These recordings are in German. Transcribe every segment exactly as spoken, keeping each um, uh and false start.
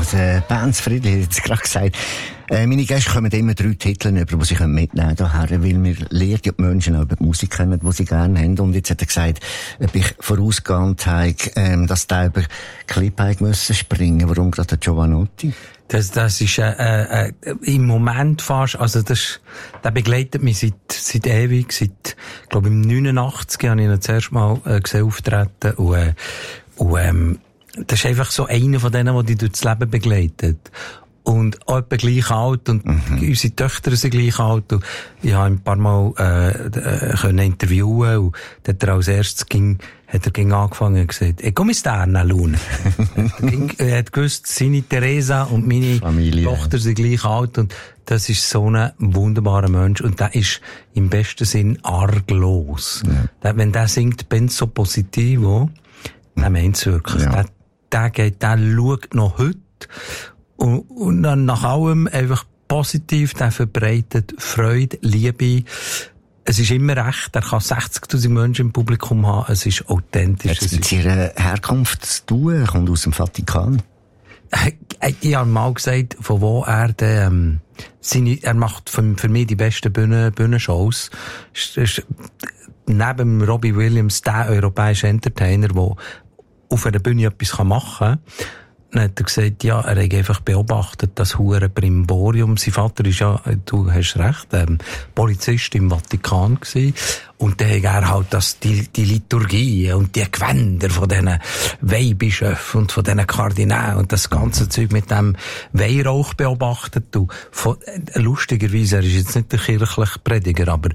der Benz Friedli hat jetzt gerade gesagt, äh, meine Gäste kommen immer drei Titel über, die sie mitnehmen können, weil wir lernen ja die Menschen auch über die Musik kennen, die sie gerne haben. Und jetzt hat er gesagt, ob ich vorausgehend habe, ähm, dass der über Clip müssen springen. Warum gerade der Giovanotti? Das, das ist, äh, äh, im Moment fast, also das, der begleitet mich seit, seit ewig, seit, glaube im neunundachtzig habe ich ihn zuerst mal, äh, gesehen auftreten und, äh, und, ähm, das ist einfach so einer von denen, der dich durchs Leben begleitet. Und auch etwa gleich alt und mhm. unsere Töchter sind gleich alt und ich habe ihn ein paar Mal, äh, äh können interviewen und dann hat er als erstes ging, hat er ging angefangen und gesagt, e come sta Anna Luna? Er hat gewusst, seine Theresa und meine Familie. Tochter sind gleich alt und das ist so ein wunderbarer Mensch und der ist im besten Sinn arglos. Ja. Der, wenn der singt Penso Positivo, der meint's wirklich. Ja. Der, der geht, der schaut noch heute und, und dann nach allem einfach positiv, der verbreitet Freude, Liebe. Es ist immer recht, er kann sechzigtausend Menschen im Publikum haben, es ist authentisch. Hat es mit ihrer Herkunft zu tun? Er kommt aus dem Vatikan. Ich habe mal gesagt, von wo er den, ähm, seine, er macht für, für mich die besten Bühnen, Bühnenshows. Ist, ist, neben Robbie Williams der europäische Entertainer, der auf einer Bühne etwas machen kann. Dann hat er gesagt, ja, er hat einfach beobachtet, das hure Brimborium. Sein Vater ist ja, du hast recht, ähm, Polizist im Vatikan gewesen. Und dann hat er halt das, die, die Liturgie und die Gewänder von diesen Weihbischöfen und von diesen Kardinälen und das ganze Zeug mit dem Weihrauch beobachtet. Und von, lustigerweise, er ist jetzt nicht der kirchliche Prediger, aber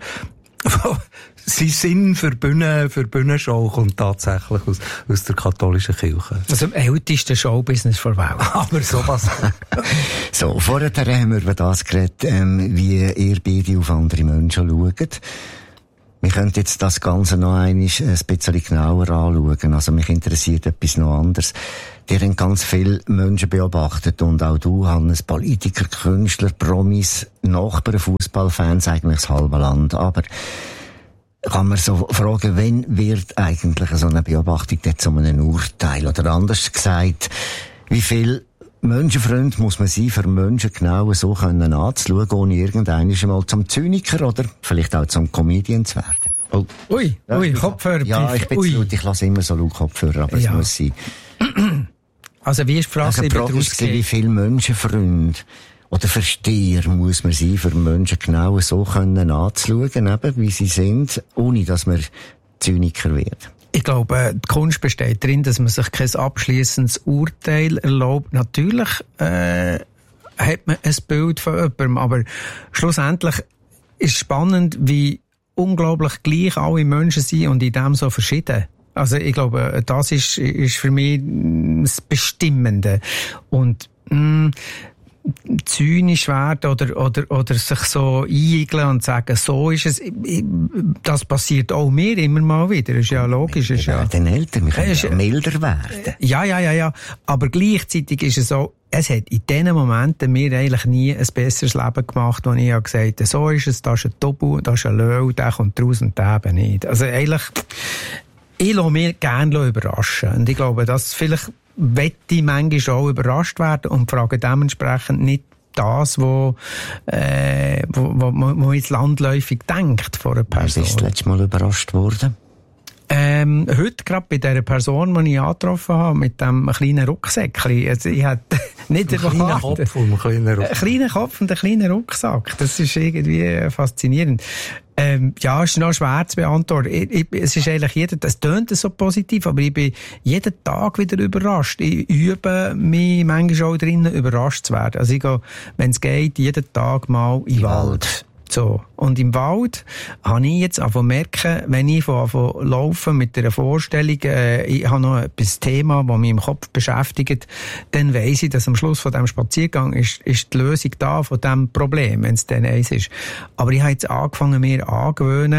sein Sinn für Bühne, für Bühnenshow kommt tatsächlich aus, aus der katholischen Kirche. Also, im ältesten Showbusiness der Welt. Aber sowas. So, vorher haben wir über das geredet, ähm, wie ihr beide auf andere Menschen schaut. Wir können jetzt das Ganze noch einmal ein bisschen genauer anschauen. Also, mich interessiert etwas noch anderes. Ihr habt ganz viele Menschen beobachtet und auch du, Hannes, Politiker, Künstler, Promis, Nachbarn, Fußballfans, eigentlich das halbe Land. Aber kann man so fragen, wann wird eigentlich so eine Beobachtung jetzt zu einem Urteil? Oder anders gesagt, wie viel Menschenfreund muss man sein, für Menschen genau so können anzuschauen, ohne irgendeinmal mal zum Zyniker oder vielleicht auch zum Comedian zu werden? Oh. Ui, ja, ui, Kopfhörer. Ja, ich bin zu laut, ich lasse immer so laut Kopfhörer, aber ja. Es muss sein. Also wie ist die Frage? Also, Frage ist, wie viele Menschenfreunde oder Versteher muss man sein, für Menschen genau so können anzuschauen, eben, wie sie sind, ohne dass man Zyniker wird? Ich glaube, die Kunst besteht darin, dass man sich kein abschließendes Urteil erlaubt. Natürlich äh, hat man ein Bild von jemandem, aber schlussendlich ist es spannend, wie unglaublich gleich alle Menschen sind und in dem so verschieden. Also ich glaube, das ist, ist für mich das Bestimmende. Und mh, zynisch werden oder, oder, oder sich so eigeln und sagen, so ist es, das passiert auch mir immer mal wieder. Das ist ja logisch. Wir ist ja, werden älter, wir können ja milder werden. Ja, ja, ja, ja. Aber gleichzeitig ist es so, es hat in diesen Momenten mir eigentlich nie ein besseres Leben gemacht, wo ich ja gesagt habe, so ist es, da ist ein Tobu, da ist ein Löw, der kommt raus und der eben nicht. Also eigentlich, ich lasse mich gerne überraschen. Und ich glaube, dass vielleicht wette ich manchmal auch überrascht werden und frage dementsprechend nicht das, wo, äh, wo, wo, wo jetzt landläufig denkt von einer Person. Bist du das letzte Mal überrascht worden? Ähm, heute gerade bei dieser Person, die ich angetroffen habe, mit dem kleinen Rucksäckchen. Also ich hatte nicht einen kleinen Kopf und einen kleinen Rucksack. Einen kleinen Kopf und einen kleinen Rucksack. Das ist irgendwie faszinierend. Ähm, ja, ist noch schwer zu beantworten. Ich, ich, es ist eigentlich jeder, das tönt so positiv, aber ich bin jeden Tag wieder überrascht. Ich übe mich manchmal auch drinnen, überrascht zu werden. Also ich gehe, wenn es geht, jeden Tag mal in den Wald. So. Und im Wald habe ich jetzt angefangen zu merken, wenn ich anfange laufen mit einer Vorstellung, äh, ich habe noch ein Thema, das mich im Kopf beschäftigt, dann weiss ich, dass am Schluss von diesem Spaziergang ist, ist die Lösung da von diesem Problem, wenn es dann eins ist. Aber ich habe jetzt angefangen, mir angewöhnen,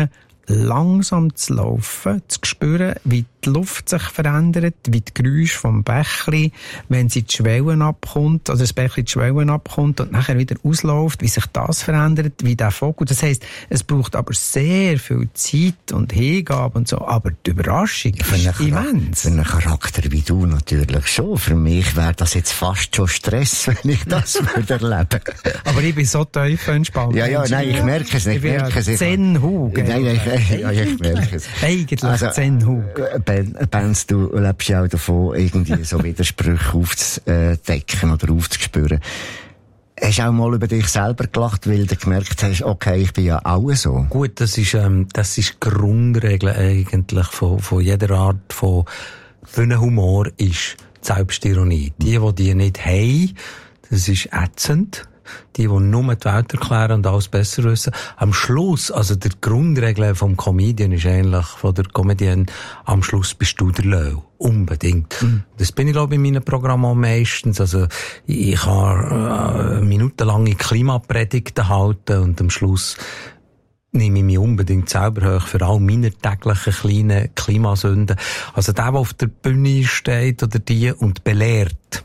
langsam zu laufen, zu spüren, wie die Luft sich verändert, wie die Geräusche vom Bächli, wenn sie die Schwellen abkommt, also das Bächli die Schwellen abkommt und nachher wieder ausläuft, wie sich das verändert, wie der Vogel. Das heisst, es braucht aber sehr viel Zeit und Hingabe und so, aber die Überraschung ist immens. Für einen Charakter wie du natürlich schon. Für mich wäre das jetzt fast schon Stress, wenn ich das würde erleben. Aber ich bin so tief entspannt. Ja, ja, nein, ich merke es nicht. Ich merke es. Zen-Hug. Nein, ich, ja, ich merke es. Eigentlich also, Zen-Hug. Benz, du lebst ja auch davon, irgendwie so Widersprüche aufzudecken oder aufzuspüren. Hast du auch mal über dich selber gelacht, weil du gemerkt hast, okay, ich bin ja auch so? Gut, das ist, ähm, das ist die Grundregel eigentlich von, von jeder Art von, für einen Humor ist die Selbstironie. Die, die die nicht haben, das ist ätzend. Die, die nur die Welt erklären und alles besser wissen. Am Schluss, also der Grundregel vom Comedian ist eigentlich, von der Comedian, am Schluss bist du der Löw. Unbedingt. Mhm. Das bin ich, glaube ich, in meinen Programmen meistens. Also, ich kann, äh, minutenlange Klimapredigten halten und am Schluss nehme ich mich unbedingt selber hoch für all meine täglichen kleinen Klimasünden. Also der, der auf der Bühne steht oder die und belehrt,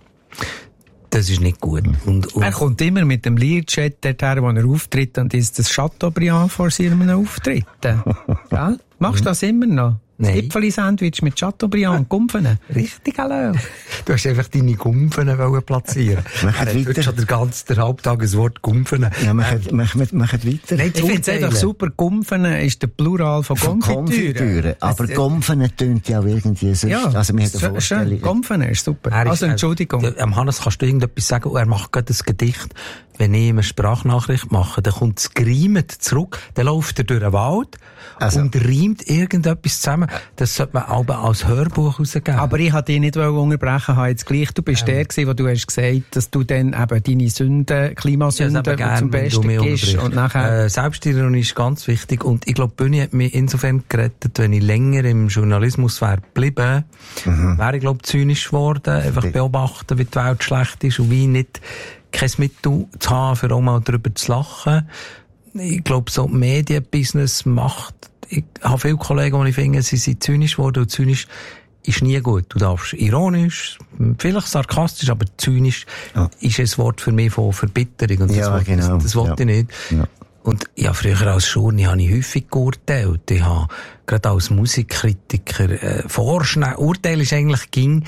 das ist nicht gut. Und, und er kommt immer mit dem Learjet dorthin, wo er auftritt, und ist das Chateaubriand vor seinem Auftritt. Gell? Machst du das immer noch? Das Gipfeli-Sandwich mit Chateaubriand und Gumpfen. Richtig, hallo. Du hast einfach deine Gumpfen platzieren. Er hat heute schon den ganzen Halbtag das Wort Gumpfen. Ja, machen weiter. Nein, ich finde es einfach super. Gumpfen ist der Plural von Konfitüre. Aber Gumpfen tönt ja auch irgendwie sonst. Ja, also, wir haben schön. Gumpfen ist super. Also, Entschuldigung. Äh, am Hannes kannst du irgendetwas sagen, und er macht gerade ein Gedicht. Wenn ich eine Sprachnachricht mache, dann kommt es greimet zurück, dann läuft er durch den Wald also. und reimt irgendetwas zusammen. Das sollte man auch als Hörbuch rausgeben. Aber ich wollte dich nicht unterbrechen, habe jetzt gleich. Du bist ähm. der gewesen, wo du hast gesagt, dass du dann eben deine Sünden, Klimasünden ja, zum Besten gibst. Und nachher... Äh, Selbstironie ist ganz wichtig. Und ich glaube, Bühne hat mich insofern gerettet, wenn ich länger im Journalismus wäre geblieben, mhm. wäre ich, glaube ich, zynisch geworden. Einfach beobachten, wie die Welt schlecht ist und wie nicht kein Mittel zu haben, für auch mal drüber zu lachen. Ich glaube, so Medienbusiness macht, ich habe viele Kollegen, die ich finde, sie sind zynisch geworden, und zynisch ist nie gut. Du darfst ironisch, vielleicht sarkastisch, aber zynisch ja. ist ein Wort für mich von Verbitterung. Und das ja, Wort, genau. Das, das wollte ja. ich nicht. Ja. Und ja, früher als Journalist habe ich häufig geurteilt. Ich habe gerade als Musikkritiker äh, vorschnell, Urteil ist eigentlich ging,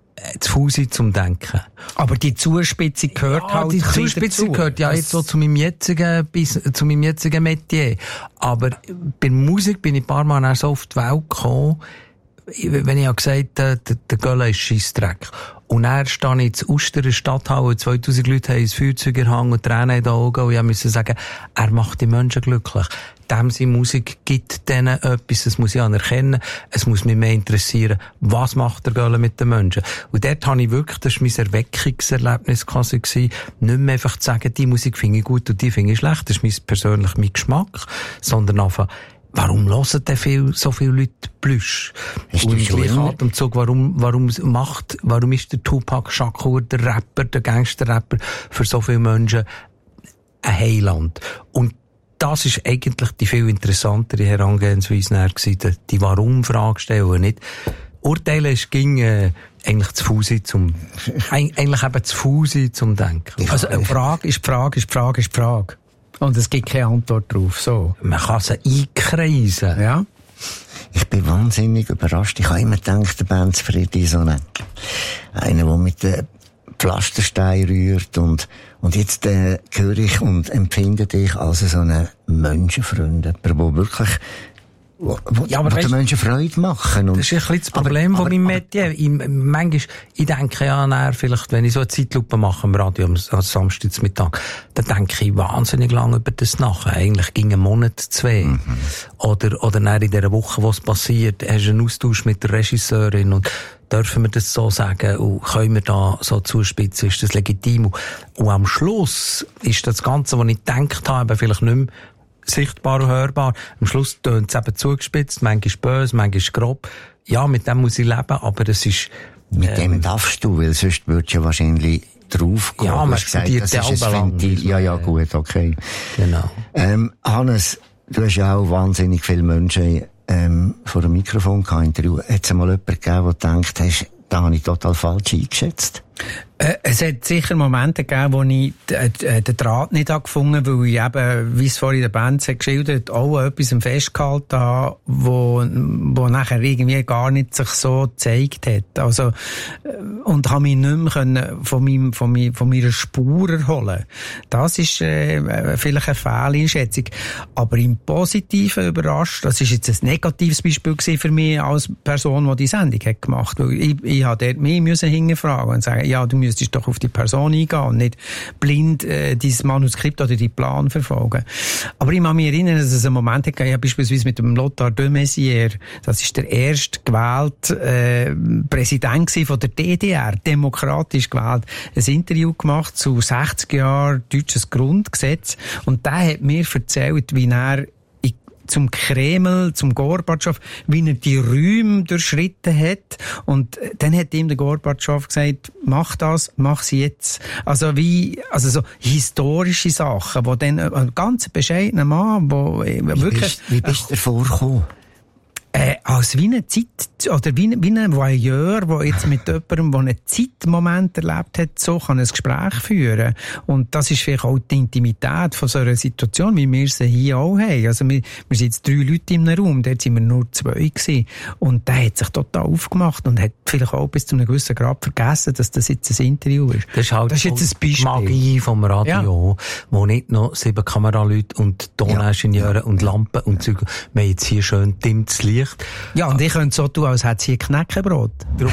zu faul sein zum Denken. Aber die Zuspitzung gehört ja, halt die Zuspitzung gehört ja jetzt so zu meinem jetzigen, bis, zu meinem jetzigen Metier. Aber bei Musik bin ich ein paar Mal auch so auf die Welt gekommen, wenn ich ja gesagt habe, der, der Gölle ist Scheissdreck. Und dann stehe ich in Uster Stadthalle, zweitausend Leute haben ein Feuerzeug erhangen und Tränen in den Augen, und ich musste sagen, er macht die Menschen glücklich. Dem seine Musik gibt denen etwas, das muss ich anerkennen, es muss mich mehr interessieren, was macht der Gölle mit den Menschen. Und dort habe ich wirklich, das war mein Erweckungserlebnis quasi gewesen, nicht mehr einfach zu sagen, die Musik finde ich gut und die finde ich schlecht, das ist mein persönlich mein Geschmack, sondern einfach, warum hören denn viel, so viele Leute Plüsch? Und im gleichen Atemzug, warum, warum macht, warum ist der Tupac Shakur, der Rapper, der Gangster-Rapper, für so viele Menschen ein Heiland? Und das ist eigentlich die viel interessantere Herangehensweise gewesen, die Warum-Frage stellen, nicht urteilen. Es ging äh, eigentlich zu faul sein zum, eigentlich eben zu faul sein zum Denken. Also eine Frage ist die Frage, ist die Frage, ist die Frage. Und es gibt keine Antwort drauf, so. Man kann sie einkreisen. Ja. Ich bin wahnsinnig überrascht. Ich habe immer gedacht, der Benz Friedi ist so ein, einer, der mit den Pflasterstein rührt, und, und jetzt, äh, höre ich und empfinde dich als so einen Menschenfreund. Jemand, der wirklich, Wo, wo, ja, aber wo den Menschen Freude machen. Und das ist ein bisschen das Problem aber, von meinem Metier. Ich, manchmal, ich denke ja, na, vielleicht, wenn ich so eine Zeitlupe mache im Radio am, am Samstagmittag, dann denke ich wahnsinnig lange über das nach. Eigentlich ging ein Monat, zwei. Mhm. Oder, oder dann in dieser Woche, wo es passiert, hast du einen Austausch mit der Regisseurin und dürfen wir das so sagen und können wir da so zuspitzen, ist das legitim? Und am Schluss ist das Ganze, was ich gedacht habe, vielleicht nicht mehr sichtbar und hörbar. Am Schluss tönt es eben zugespitzt, manchmal böse, manchmal grob. Ja, mit dem muss ich leben, aber es ist... Mit ähm, dem darfst du, weil sonst würdest du ja wahrscheinlich draufgehen. Ja, man studiert das ist ein Ventil. Ja, ja, gut, okay. Genau. Ähm, Hannes, du hast ja auch wahnsinnig viele Menschen ähm, vor dem Mikrofon gehabt, Interview. Hat es mal jemanden gegeben, der denkt, hast, da habe ich total falsch eingeschätzt? Äh, es hat sicher Momente gegeben, wo ich äh, den Draht nicht habe gefunden, weil ich eben, wie es vorhin der Band hat geschildert, auch etwas festgehalten habe, wo, wo nachher irgendwie gar nicht sich so gezeigt hat. Also, und habe mich nicht mehr können von, meinem, von, meinem, von meiner Spur erholen. Das ist äh, vielleicht eine Fehleinschätzung. Aber im Positiven überrascht, das ist jetzt ein negatives Beispiel gewesen für mich als Person, die die Sendung hat gemacht. Weil ich, ich habe dort mich müssen hinterfragen und sagen, ja, du müsstest doch auf die Person eingehen und nicht blind äh, dein Manuskript oder deinen Plan verfolgen. Aber ich kann mich erinnern, dass es einen Moment gegeben hat, ich habe beispielsweise mit dem Lothar de Maizière, das ist der erste gewählte äh, Präsident von der D D R, demokratisch gewählt, ein Interview gemacht zu sechzig Jahren deutsches Grundgesetz und der hat mir erzählt, wie er zum Kreml, zum Gorbatschow, wie er die Räume durchschritten hat. Und dann hat ihm der Gorbatschow gesagt, mach das, mach sie jetzt. Also wie, also so historische Sachen, wo dann ein ganz bescheidener Mann, wo wie wirklich... Bist, wie bist du davor gekommen? Äh, als wie eine Zeit, oder wie, wie ein Voyeur, der jetzt mit jemandem, der einen Zeitmoment erlebt hat, so kann ein Gespräch führen. Und das ist vielleicht auch die Intimität von so einer Situation, wie wir sie hier auch haben. Also wir, wir sind jetzt drei Leute in einem Raum, dort sind wir nur zwei gewesen. Und der hat sich total aufgemacht und hat vielleicht auch bis zu einem gewissen Grad vergessen, dass das jetzt ein Interview ist. Das ist halt das ist jetzt ein Beispiel. Magie vom Radio, ja. Wo nicht noch sieben Kameraleute und Toningenieure ja. und Lampen und Zeug. Wir haben jetzt hier schön dimmtes Licht. Ja, und ich könnte so tun, als hätte sie ein Knäckebrot. Darum,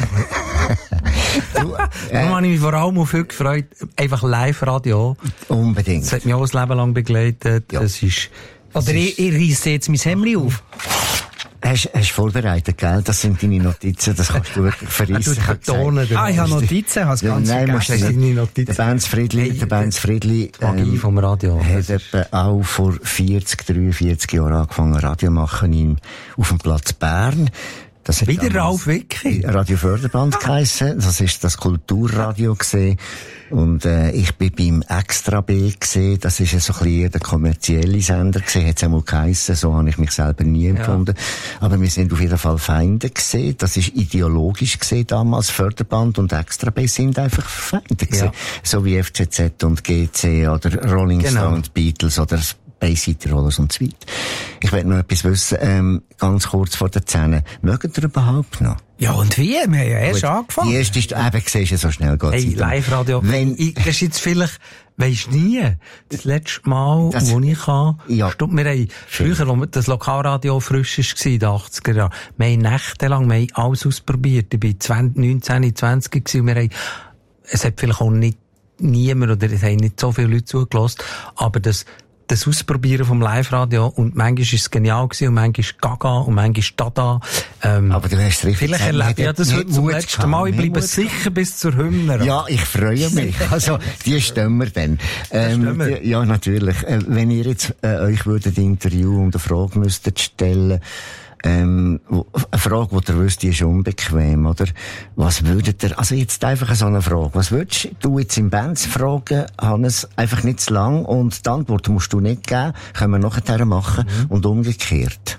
du, äh, Darum habe ich mich vor allem auf viel gefreut. Einfach Live-Radio. Unbedingt. Das hat mich auch ein Leben lang begleitet. Ja. Das ist, das Oder ist, ich, ich reisse jetzt mein Hemdli auf. Hast du vorbereitet, gell? Das sind deine Notizen, das kannst du wirklich verreissen. Ah, ich habe Notizen, hast du ganz ja, nein, musst du nicht. Notizen. Der Benz Friedli, der Benz Friedli, Magie ähm, vom Radio. Hat etwa auch vor vierzig, dreiundvierzig Jahren angefangen, Radio machen in, auf dem Platz Bern. Das hat wieder Ralf Wicki. Radio Förderband geheissen. Das ist das Kulturradio gesehen. Und, äh, ich bin beim Extra B gesehen. Das ist so ein bisschen der kommerzielle Sender gesehen. Hat's einmal geheissen. So habe ich mich selber nie empfunden. Ja. Aber wir sind auf jeden Fall Feinde gesehen. Das ist ideologisch gesehen damals. Förderband und Extra B sind einfach Feinde gesehen. Ja. So wie F C Z und G C oder Rolling genau. Stone und Beatles oder Baysitter Rollers und so weiter. Ich will noch etwas wissen, ähm, ganz kurz vor der Zähne. Mögen ihr überhaupt noch? Ja, und wie? Wir haben ja erst Gut, angefangen. Die erste, eben, siehst du, so schnell geht's. Hey, Live-Radio. Wenn, ich, das ist jetzt vielleicht, weisst nie, das letzte Mal, das, wo ich kann, ja. Stopp, wir haben, früher, wo das Lokalradio frisch war, in den achtziger Jahren, wir haben nächtelang, wir haben alles ausprobiert. Ich bin zwanzig, neunzehn, zwanzig gewesen, und wir haben, es hat vielleicht auch nicht niemand, oder es haben nicht so viele Leute zugelassen, aber das, das Ausprobieren vom Live-Radio, und manchmal ist es genial gewesen, und manchmal Gaga, und manchmal Dada. Ähm, aber du hast richtig vielleicht erlebt ja das heute zum letzten Mal. Ich bleibe sicher bis zur Hymne. Ja, ich freue mich. Also, die stimmen wir dann. Ähm, die, ja, natürlich. Äh, wenn ihr jetzt äh, euch würdet Interview und eine Frage müsstet stellen, Ähm, eine Frage, die ihr wisst, die ist unbequem, oder? Was würdet ihr, also jetzt einfach so eine Frage, was würdest du jetzt im Benz fragen, Hannes, einfach nicht zu lang, und die Antwort musst du nicht geben, können wir nachher machen, mhm. und umgekehrt.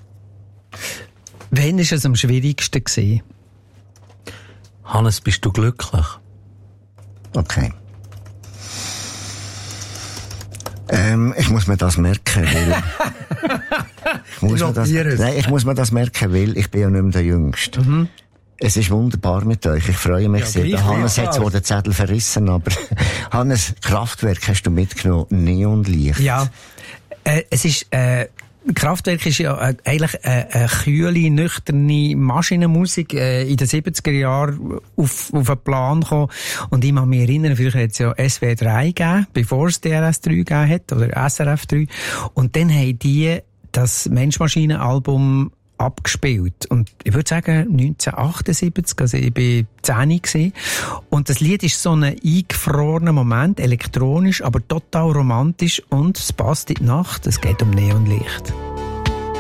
Wann war es am schwierigsten gewesen? Hannes, bist du glücklich? Okay. Ähm, ich muss mir das merken, weil... ich, muss mir das, nein, ich muss mir das merken, weil ich bin ja nicht mehr der Jüngste. Mhm. Es ist wunderbar mit euch. Ich freue mich ja, sehr. Der Hannes hat zwar den Zettel verrissen, aber Hannes, Kraftwerk hast du mitgenommen, Neonlicht. Ja, äh, es ist... Äh Kraftwerk ist ja äh, eigentlich eine, eine kühle, nüchterne Maschinenmusik äh, in den siebziger Jahren auf, auf einen Plan gekommen. Und ich kann mich erinnern, früher hat es ja S W drei gegeben, bevor es D R S drei gegeben hat, oder S R F drei. Und dann haben die das Mensch-Maschinen-Album abgespielt. Und ich würde sagen, neunzehnhundertachtundsiebzig, also ich bin zehn gewesen. Und das Lied ist so ein eingefrorener Moment, elektronisch, aber total romantisch, und es passt in die Nacht, es geht um Neonlicht.